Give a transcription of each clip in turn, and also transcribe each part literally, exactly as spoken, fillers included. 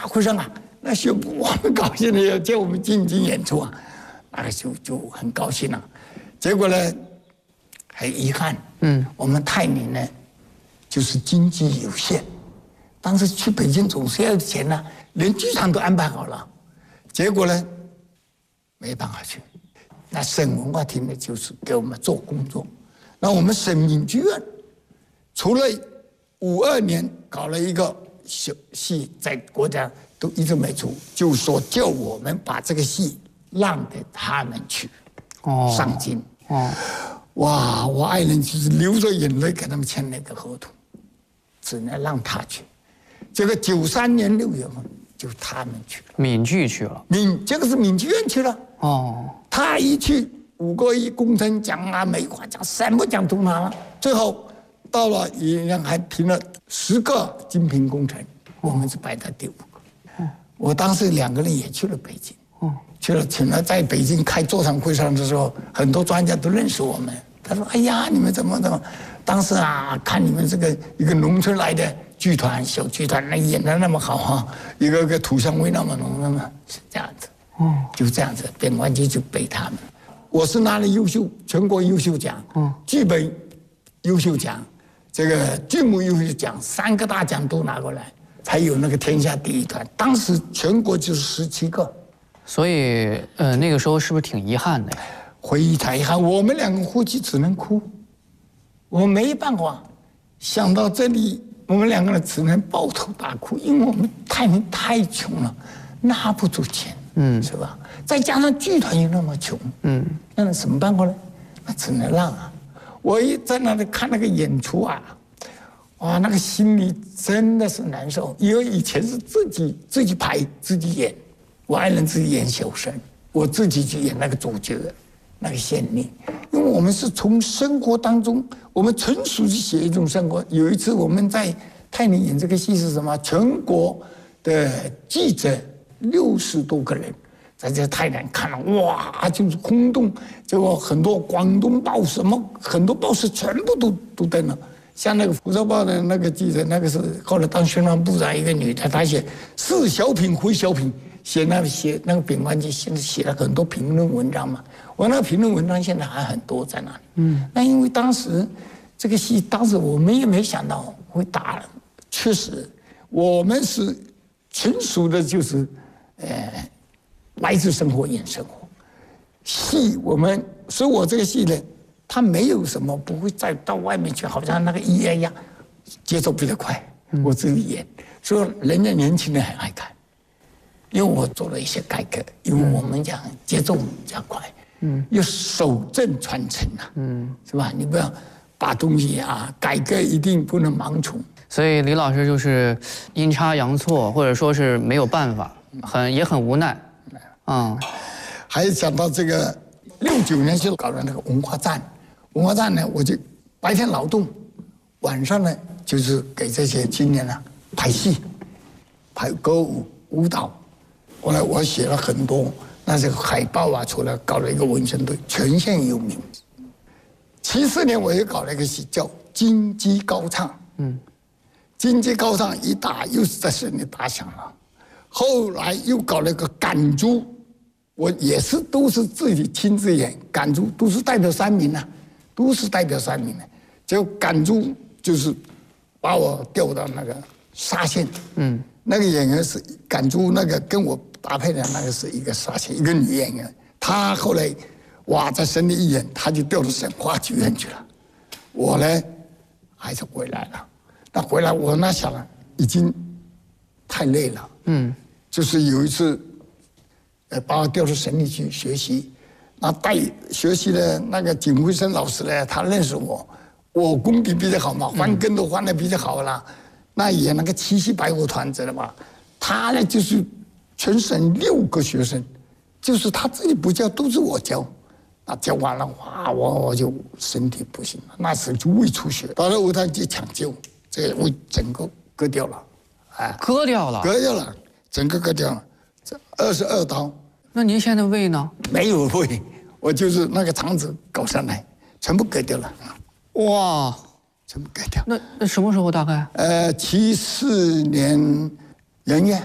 会上啊，那宣布我们高兴的要叫我们进京演出啊，那个就就很高兴了。结果呢，很遗憾，嗯，我们泰宁呢，就是经济有限，当时去北京总是要钱呢，连剧场都安排好了，结果呢，没办法去。那省文化厅呢，就是给我们做工作。那我们省影剧院，除了五二年搞了一个小戏，在国家都一直没出，就说叫我们把这个戏让给他们去，哦，上京。哦，哇！我爱人就是流着眼泪给他们签那个合同，只能让他去。这个九三年六月份，就他们去了， 闽剧去了， 闽这个是闽剧院去了。哦，他一去，五个亿工程奖啊、梅花奖，什么奖都拿了。最后到了宜阳还评了十个精品工程，我们是排在第五个。我当时两个人也去了北京。去了，请了在北京开座谈会上的时候，很多专家都认识我们。他说：“哎呀，你们怎么怎么？当时啊，看你们这个一个农村来的剧团，小剧团，那演得那么好哈，一个个土香味那么浓，那么是这样子。哦，就这样子，边关剧就背他们。我是拿了优秀全国优秀奖，嗯，剧本优秀奖，这个剧目优秀奖，三个大奖都拿过来，才有那个天下第一团。当时全国就是十七个。” 所以，呃，那个时候是不是挺遗憾的呀？ 回忆太遗憾，我们两个夫妻只能哭，我没办法。想到这里，我们两个人只能抱头大哭，因为我们太明太穷了，拿不出钱，嗯，是吧？再加上剧团又那么穷，嗯，那什么办法呢？那只能让啊。我一在那里看那个演出啊，哇，那个心里真的是难受，因为以前是自己自己排自己演。我爱人自己演小生，我自己去演那个主角，那个县令。因为我们是从生活当中，我们纯属是写一种生活。有一次我们在泰宁演这个戏是什么？全国的记者六十多个人在这泰南看了，哇，就是轰动。结果很多广东报什么，很多报社全部都都登了。像那个《福州报》的那个记者，那个是后来当宣传部长一个女的，她写是小品回小品。写那个写那个秉官记，现在写了很多评论文章嘛。我那个评论文章现在还很多在那里。嗯，那因为当时这个戏，当时我们也没想到会打，确实我们是纯属的，就是呃来自生活演生活。戏我们，所以我这个戏呢，它没有什么不会再到外面去，好像那个咿呀呀，节奏比较快，我自己演，所以人家年轻人很爱看。因为我做了一些改革，因为我们讲节奏加快，嗯，又守正传承啊，嗯，是吧？你不要把东西啊改革，一定不能盲从。 所以李老师就是阴差阳错，或者说是没有办法，很也很无奈，嗯。 还讲到这个六九年就搞了那个文化站，文化站呢，我就白天劳动，晚上呢就是给这些青年呢排戏、排歌舞、舞蹈。后来我写了很多，那这个海报啊出来，搞了一个文宣队，全县有名。七四年我又搞了一个戏叫《金鸡高唱》，嗯，金鸡高唱一打又是在省里打响了。后来又搞了一个赶猪，我也是都是自己亲自演，赶猪都是代表三民呐、啊，都是代表三民的。结果赶猪就是把我调到那个沙县，嗯，那个演员是赶猪，那个跟我搭配的那个是一个沙县，一个女演员。她后来哇在省里一演，她就调到省话剧院去了。我呢还是回来了。那回来我那想了，已经太累了，嗯，就是有一次，呃，把我调到省里去学习，那带学习的那个景辉生老师呢，他认识我，我功底比较好嘛，换根都换的比较好了。那演那个七夕白虎团知道吧？他呢就是全省六个学生，就是他自己不教，都是我教。那教完了，哇，我我就身体不行了，那时候就胃出血，到了舞台去抢救，这胃整个割掉了， 哎，割掉了， 割掉了，整个割掉了，这二十二刀。 那您现在胃呢？ 没有胃，我就是那个肠子搞上来，全部割掉了。 哇！ 全部割掉。 那那什么时候大概？ 呃，七四年元月，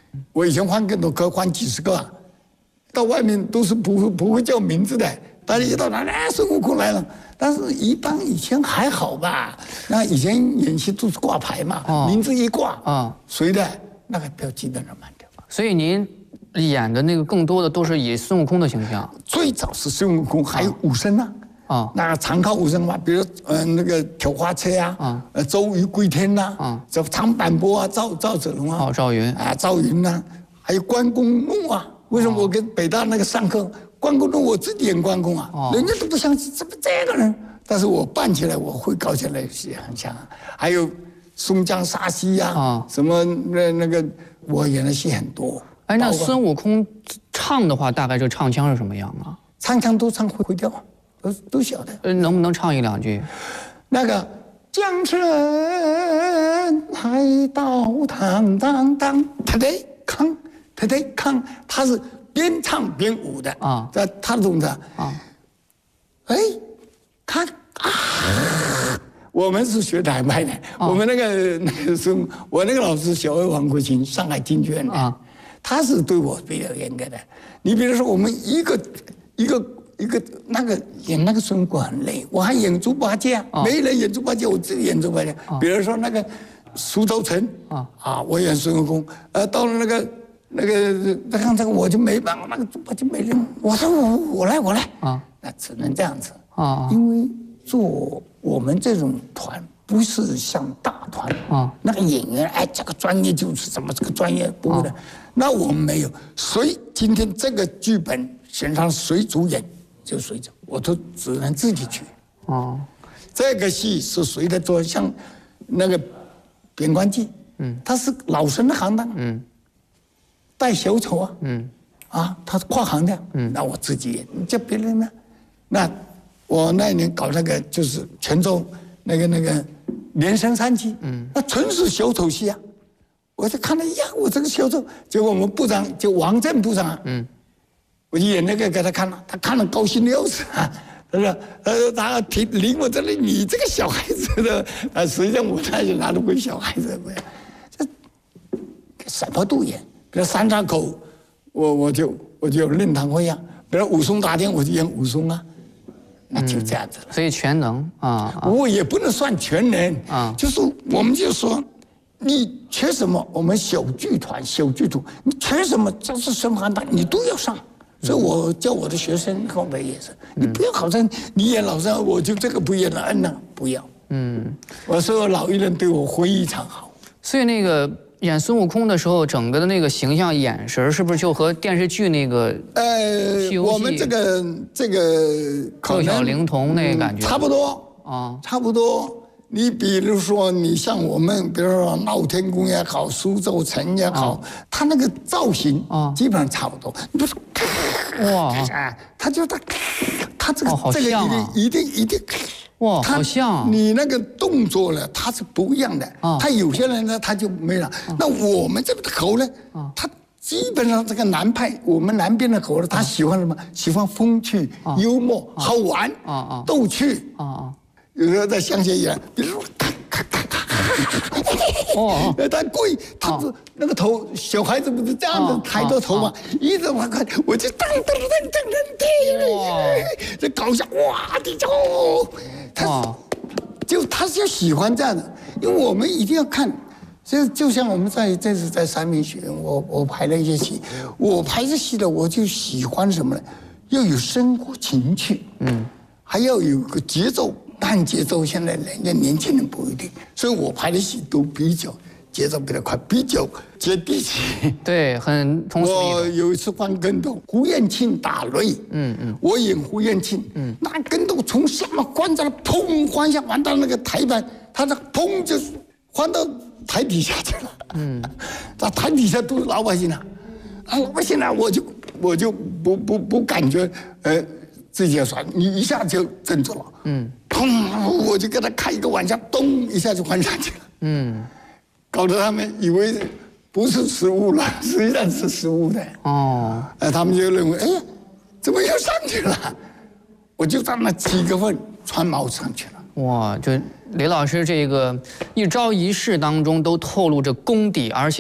我以前换更多歌，换几十个、啊，到外面都是不会不会叫名字的，大家一到那，哎，孙悟空来了。但是，一般以前还好吧？那以前演戏都是挂牌嘛，哦、名字一挂啊，谁的那个票基本上满掉。 所以您演的那个更多的都是以孙悟空的形象。 最早是孙悟空，还有武生啊。啊，那常靠武生嘛，比如呃那个挑花车呀、啊，啊，呃周瑜归天呐、啊，啊，这长坂坡啊，赵赵子龙啊， 哦，赵云啊，赵云呐、啊，还有关公怒啊。为什么我跟北大那个上课？关公怒我自己演关公啊，哦、人家都不相信，怎么这个人？但是我扮起来，我会搞起来也很强。还有松江杀西呀、啊，啊、什么那那个我演的戏很多。 哎，那孙悟空唱的话，大概这唱腔是什么样啊？ 唱腔都唱会会调。都都晓得， 呃，能不能唱一两句？ 那个江山海道当当当，他得康，他得康，他是边唱边舞的啊，在他的动作啊，哎，看啊，我们是学台派的，啊、我们那个那个是，我那个老师小魏王国清，上海京剧院的，啊、他是对我比较严格的。你比如说，我们一个一个。一个那个演那个孙悟空很累，我还演猪八戒啊，哦、没人演猪八戒，我自己演猪八戒。哦、比如说那个苏州城啊，啊，我演孙悟空，呃，到了那个那个那刚才我就没办法，那个猪八戒没人，我说我我来我来啊，那只能这样子啊，因为做我们这种团不是像大团啊，那个演员哎，这个专业就是怎么这个专业不会的，那我们没有，所以今天这个剧本选上谁主演。就随着，我都只能自己去。哦，这个戏是谁在做？像那个《边关记》，嗯，他是老生的行当，嗯，带小丑啊，嗯，啊，他是跨行的，嗯，那我自己演，你叫别人呢？那我那一年搞那个就是泉州那个那个连升三期，嗯，那纯是小丑戏啊。我就看了呀，我这个小丑，结果我们部长就王震部长啊，嗯。我就演那个给他看了，他看了高兴的要死啊！他说：“呃，他提领我这里，你这个小孩子的啊，实际上我那就拿的归小孩子不呀？这什么都演，比如三岔口，我我就我就任堂辉啊；比如武松打天，我就演武松啊，那就这样子了。 嗯、所以全能啊， 我也不能算全能啊，就是我们就说。”你缺什么？我们小剧团、小剧组，你缺什么？这是什么行当，你都要上。所以我教我的学生后面也是，你不要好像你演老生，我就这个不演了，嗯呐，不要。嗯，我说老艺人对我非常好。 所以那个演孙悟空的时候，整个的那个形象、眼神，是不是就和电视剧那个？ 呃，我们这个这个六小龄童那个感觉、 嗯、差不多啊，差不多。你比如说，你像我们，比如说闹天宫也好，苏州城也好，哦、他那个造型啊，基本上差不多。你不是哇，他就他，他这个、 哦、 这个一定一定一定哇，好像、啊、 你那个动作呢，他是不一样的。啊、他有些人呢，他就没了。啊、那我们这边的猴呢，啊、他基本上这个南派，我们南边的猴呢，他喜欢什么？喜欢风趣、啊、幽默、啊、好玩、啊啊、逗趣啊啊。有时候在乡下演，比如说，咔咔咔咔咔，哦，他故意，他不那个头，小孩子不是这样子抬着头嘛，一直往看，我就噔噔噔噔噔，这搞笑，哇，你就，他就他就喜欢这样的，因为我们一定要看，就就像我们在这次在三民学院，我我拍了一些戏，我拍这戏的我就喜欢什么呢？要有生活情趣，嗯，还要有个节奏。慢节奏，现在人家年轻人不一定，所以我拍的戏都比较节奏比较快，比较接地气。 对，很通俗。 我有一次翻跟头，胡彦庆打擂，嗯嗯，我演胡彦庆，嗯，那跟头从下面翻上来，砰翻下，翻到那个台板，他这砰就翻到台底下去了，嗯，在台底下都是老百姓啊，啊，老百姓啊，我就我就不不不感觉，呃。自己要耍，你一下就镇住了，嗯，砰，我就给他开一个玩笑，咚一下就翻上去了，嗯，搞得他们以为不是失误了，实际上是失误的，哦，哎，他们就认为，哎呀，怎么又上去了？我就在那七个份穿毛上去了。 哇，就李老师这个一招一式当中都透露着功底，而且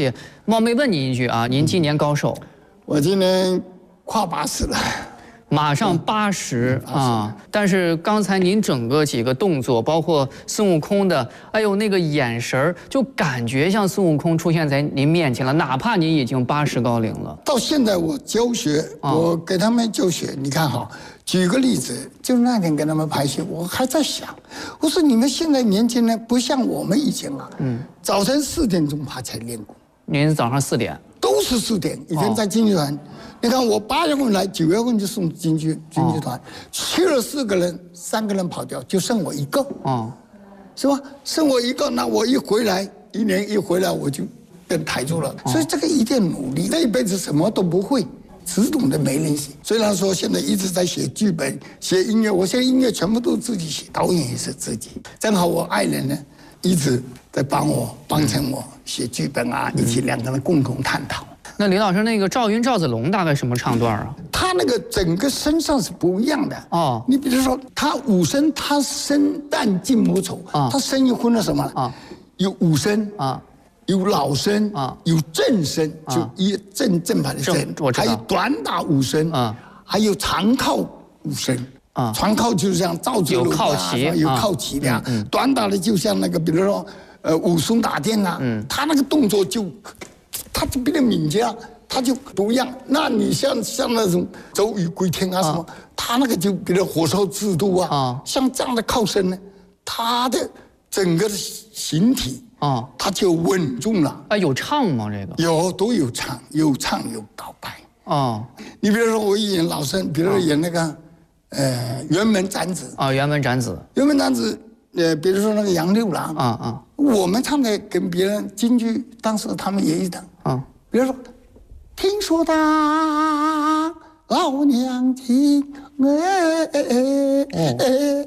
冒昧问您一句啊，您今年高寿？ 我今年跨八十了。 马上八十啊！但是刚才您整个几个动作，包括孙悟空的，哎呦那个眼神儿，就感觉像孙悟空出现在您面前了，哪怕您已经八十高龄了。 到现在我教学，我给他们教学，你看哈，举个例子，就那天跟他们拍戏，我还在想，我说你们现在年轻人不像我们以前啊，嗯，早晨四点钟爬才练功。 您早上四点？ 都是四点，以前在京剧团。你看我八月份来，九月份就送京剧京剧团，去了四个人，三个人跑掉，就剩我一个，哦，是吧？剩我一个，那我一回来，一年一回来我就跟台住了。所以这个一定努力，这一辈子什么都不会，只懂得没人写。虽然说现在一直在写剧本、写音乐，我现在音乐全部都自己写，导演也是自己。正好我爱人呢，一直在帮我帮衬我写剧本啊，一起两个人共同探讨。 那李老师，那个赵云、赵子龙大概什么唱段啊？ 他那个整个身上是不一样的哦。你比如说，他武生，他生旦净卯丑啊，他生又分了什么啊？有武生啊，有老生啊，有正生，就一正正派的正，还有短打武生啊，还有长靠武生啊。长靠就是像赵子龙有靠旗， 有靠旗的；短打的就像那个，比如说呃武松打天呐，他那个动作就。他就比较敏捷啊，他就不一样。那你像像那种周瑜归天啊什么，啊、他那个就比如火烧制度啊，啊像这样的靠身呢，他的整个的形体啊，他就稳重了。 啊，有唱吗？这个有，都有唱，有唱有倒带。哦，你比如说我演老生，比如说演那个，啊、呃，辕门斩子。 啊，辕门斩子。 辕门斩子，呃，比如说那个杨六郎。啊啊。我们唱的跟别人京剧，当时他们也一样啊。比如说，听说的老娘亲，哎哎哎哎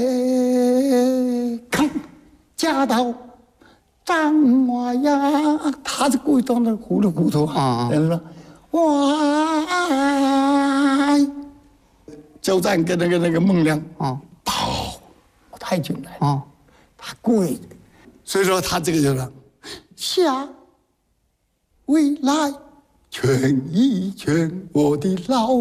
哎，看嫁到张华呀，他是故意装的糊里糊涂啊。人说，哇，交战跟那个那个孟良啊，跑太君来啊，他故意。所以说他这个就是下未来劝一劝我的老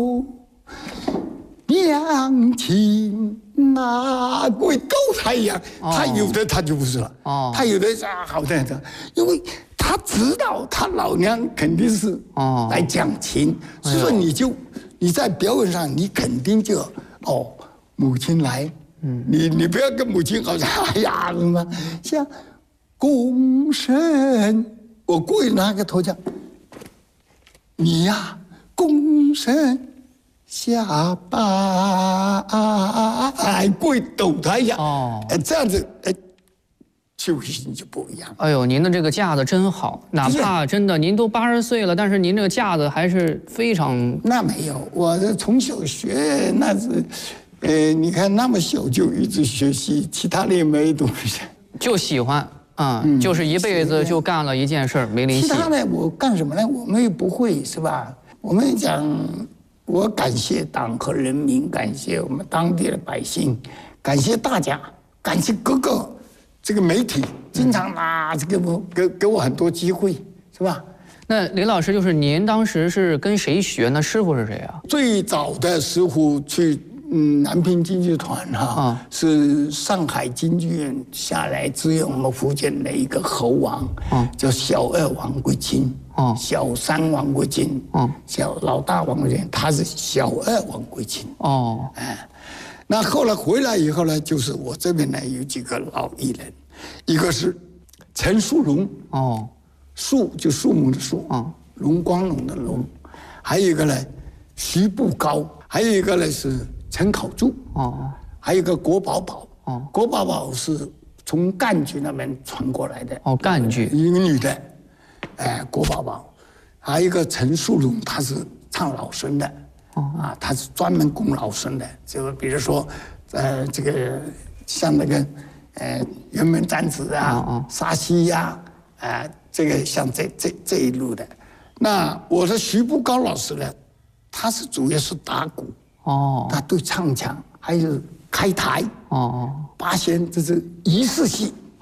娘亲啊，鬼狗他一样，他有的他就不是了，哦，他有的啊好的的，因为他知道他老娘肯定是哦来讲情，所以说你就你在表演上你肯定就哦母亲来，嗯，你你不要跟母亲好像哎呀什么像。公审，我故意拿个头讲，你呀，公审下巴，哎，故意抖他一下，哦，哎，这样子，哎，就型就不一样。 哎呦，您的这个架子真好，哪怕真的您都八十岁了，但是您这个架子还是非常…… 那没有，我这从小学那是，呃，你看那么小就一直学习，其他的也没东西， 就喜欢。嗯，就是一辈子就干了一件事儿，没灵气。 其他的我干什么呢？我们也不会，是吧？我们讲，我感谢党和人民，感谢我们当地的百姓，感谢大家，感谢各个这个媒体，经常拿这个我给给我很多机会，是吧？ 那李老师，就是您当时是跟谁学呢？师傅是谁啊？ 最早的师傅去。嗯，南平京剧团哈、啊，是上海京剧院下来支援我们福建的一个侯王，啊、叫小二王贵清，啊、小三王贵清，啊、小老大王贵清，他是小二王贵清。哦，哎，那后来回来以后呢，就是我这边呢有几个老艺人，一个是陈树龙，哦，树就树木的树，啊，龙光龙的龙，还有一个呢徐步高，还有一个呢是。陈考柱哦，还有一个郭宝宝哦，郭宝宝是从赣剧那边传过来的哦，赣剧一个女的，哎，郭宝宝，还有一个陈树龙，他是唱老生的哦，啊，他是专门供老生的，就比如说，呃，这个像那个，呃，辕门斩子啊，哦、沙溪呀、啊，啊，这个像这这这一路的，那我的徐步高老师呢，他是主要是打鼓。哦，他对唱腔还有开台哦，八仙这是仪式戏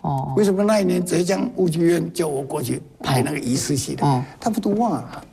哦为什么那一年浙江武剧院叫我过去拍那个仪式戏的？ 哦他们都忘了。